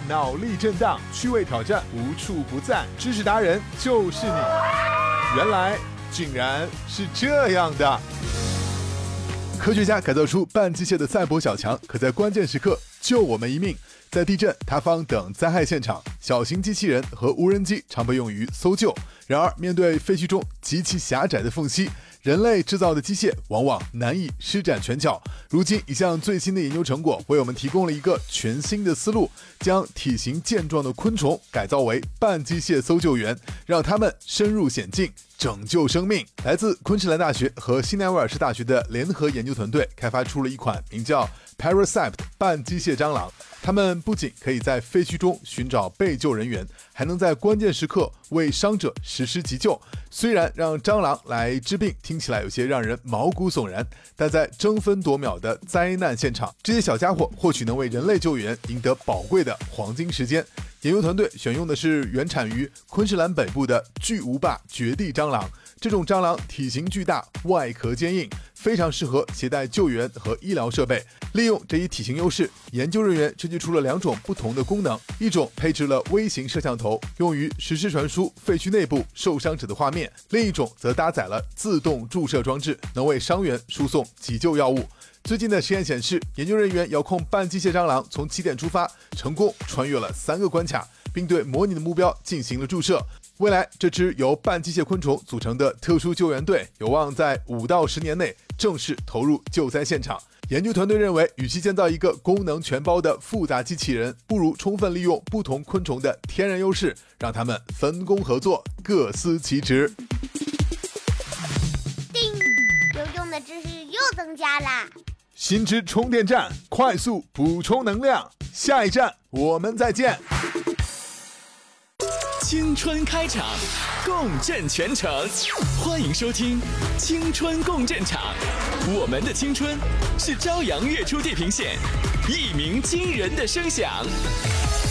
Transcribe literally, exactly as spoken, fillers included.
脑力震荡，趣味挑战无处不在，知识达人就是你。原来竟然是这样的。科学家改造出半机械的赛博小强，可在关键时刻救我们一命。在地震、塌方等灾害现场，小型机器人和无人机常被用于搜救。然而，面对废墟中极其狭窄的缝隙，人类制造的机械往往难以施展拳脚。如今，一项最新的研究成果为我们提供了一个全新的思路，将体型健壮的昆虫改造为半机械搜救员，让它们深入险境，拯救生命。来自昆士兰大学和西南威尔士大学的联合研究团队开发出了一款名叫 Parasite 半机械蟑螂。他们不仅可以在废墟中寻找被救人员，还能在关键时刻为伤者实施急救。虽然让蟑螂来治病听起来有些让人毛骨悚然，但在争分夺秒的灾难现场，这些小家伙或许能为人类救援赢得宝贵的黄金时间。研究团队选用的是原产于昆士兰北部的巨无霸绝地蟑螂。这种蟑螂体型巨大，外壳坚硬，非常适合携带救援和医疗设备。利用这一体型优势，研究人员设计出了两种不同的功能：一种配置了微型摄像头，用于实时传输废墟内部受伤者的画面；另一种则搭载了自动注射装置，能为伤员输送急救药物。最近的实验显示，研究人员遥控半机械蟑螂从起点出发，成功穿越了三个关卡，并对模拟的目标进行了注射。未来，这支由半机械昆虫组成的特殊救援队有望在五到十年内正式投入救灾现场。研究团队认为，与其建造一个功能全包的复杂机器人，不如充分利用不同昆虫的天然优势，让它们分工合作，各司其职。 叮，有用的知识又增加啦！ 新知充电站，快速补充能量。下一站我们再见。 青春开场，共振全城，欢迎收听青春共振场。我们的青春是朝阳跃出地平线，一鸣惊人的声响。